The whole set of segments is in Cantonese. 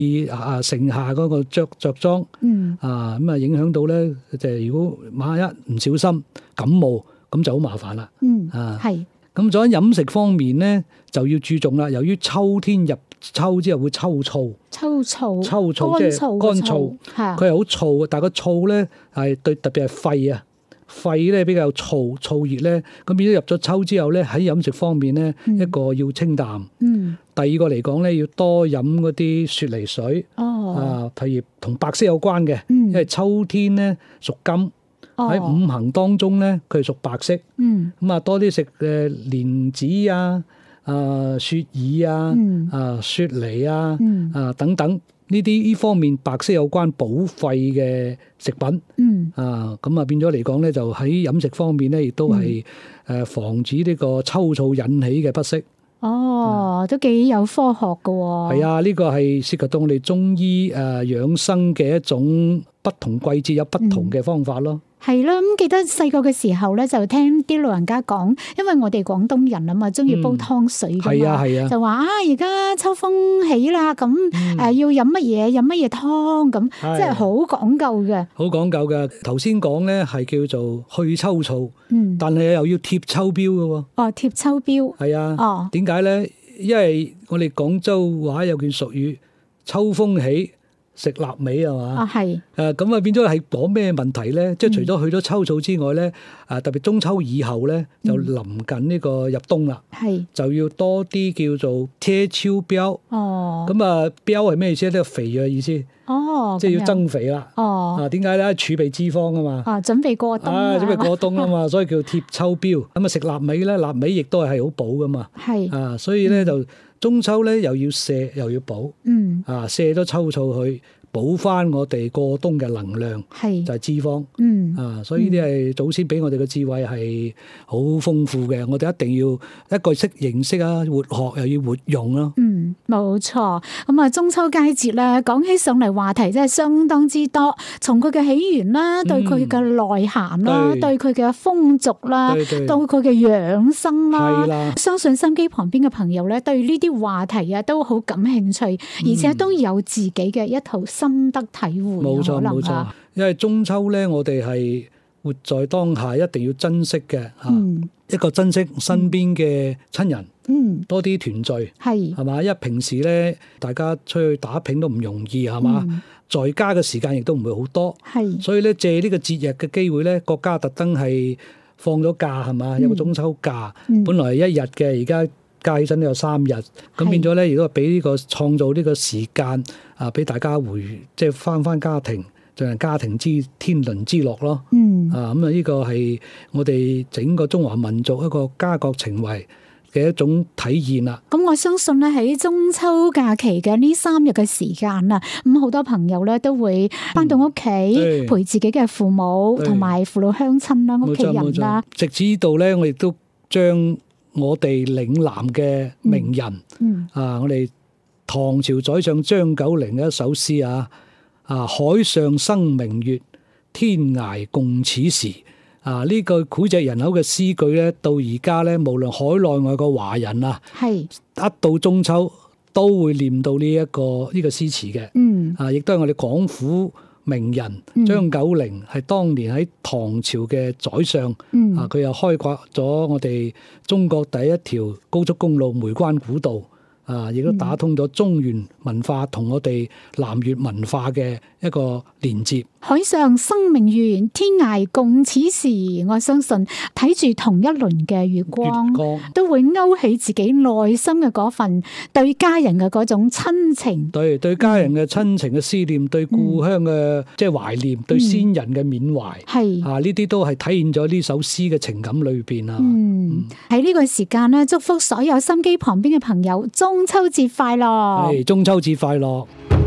盛夏嗰個着裝，咁啊影響到咧，就係如果萬一唔小心感冒，咁就好麻煩啦。 係。 咁在飲食方面咧，就要注重啦。由於秋天入秋之後會抽燥， 抽燥即係乾燥，佢係好燥，但係個燥咧係對特別係肺咧比較燥熱咧，咁變咗入咗秋之後咧，喺飲食方面咧，一個要清淡，第二個嚟講咧要多飲嗰啲雪梨水，譬如同白色有關嘅，因為秋天咧屬金。喺五行當中咧，佢係屬白色，咁啊多啲食蓮子啊、雪耳雪梨等等呢方面白色有關補肺嘅食品，咁啊變咗嚟講咧，就喺飲食方面咧，亦都係防止呢個抽燥引起嘅不適。 都幾有科學㗎喎。係啊，呢個係涉及到我哋中醫養生嘅一種不同季節有不同嘅方法咯。 係啦，咁記得細個嘅時候咧，就聽啲老人家講，因為我哋廣東人啊嘛，中意煲湯水㗎嘛，就話而家秋風起啦，咁要飲乜嘢湯咁，即係好講究嘅。好講究嘅。頭先講咧係叫做去秋燥，但係又要貼秋膘嘅喎。貼秋膘。係啊。點解咧？因為我哋廣州話有句俗語，秋風起，食臘味係嘛？咁啊變咗係講咩問題咧？即係除咗去咗秋燥之外咧，特別中秋以後咧，就臨近呢個入冬啦，就要多啲叫做貼秋膘。咁啊，膘係咩意思咧？呢個肥嘅意思。即係要增肥啦。點解咧？儲備脂肪啊嘛。準備過冬。準備過冬啊嘛，所以叫貼秋膘。咁啊食臘味咧，臘味亦都係好補噶嘛。所以咧就中秋咧又要瀉又要補。瀉咗秋燥去。補翻我哋過冬嘅能量，就係脂肪。所以呢啲係祖先俾我哋嘅智慧係好豐富嘅，我哋一定要一個識認識啊，活學又要活用咯。 冇錯。咁啊，中秋佳節咧，講起上嚟話題真係相當之多，從佢嘅起源啦，對佢嘅內涵啦，對佢嘅風俗啦，到佢嘅養生啦，相信心機旁邊嘅朋友咧，對呢啲話題啊都好感興趣，而且都有自己嘅一套心得體會。 冇錯，因為中秋咧，我哋係活在當下，一定要珍惜嘅一個珍惜身邊嘅親人，多啲團聚，係嘛？因為平時咧，大家出去打拼都唔容易，係嘛？在家嘅時間亦都唔會好多，所以咧借呢個節日嘅機會咧，國家特登係放咗假，係嘛？有個中秋假，本來係1日嘅，而家加起身都有3日，咁變咗咧，如果俾呢個創造呢個時間俾大家即係翻家庭，進行家庭之天倫之樂咯。咁啊呢個係我哋整個中華民族一個家國情懷嘅一種體現啦。 咁我相信咧喺中秋假期嘅呢3日嘅時間啊，咁好多朋友咧都會翻到屋企陪自己嘅父母同埋父老鄉親啦、屋企人啦。 直至呢度咧，我亦都將我哋嶺南嘅名人，我哋唐朝宰相張九齡嘅一首詩海上生明月，天涯共此時。呢句膾炙人口嘅詩句咧，到而家咧，無論海內外個華人一到中秋都會念到呢個詩詞嘅。亦都係我哋廣府名人張九齡，係當年喺唐朝嘅宰相。佢又開闢咗我哋中國第一條高速公路梅關古道。亦都打通咗中原文化同我哋南粵文化嘅一個連接。 海上生明月，天涯共此時。我相信睇住同一輪嘅月光，都會勾起自己內心嘅嗰份對家人嘅嗰種親情。 對家人嘅親情嘅思念，對故鄉嘅即係懷念，對先人嘅緬懷。呢啲都係體現咗呢首詩嘅情感裏邊。 喺呢個時間咧，祝福所有心機旁邊嘅朋友中秋節快樂！ 中秋節快樂！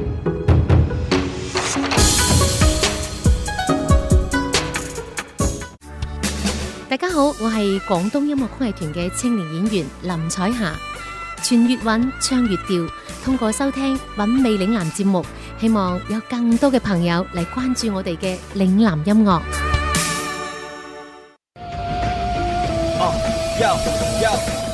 大家好，我係廣東音樂曲藝團嘅青年演員林彩霞。傳粵韻，唱粵調，通過收聽韻味嶺南節目，希望有更多嘅朋友嚟關注我哋嘅嶺南音樂。 Yo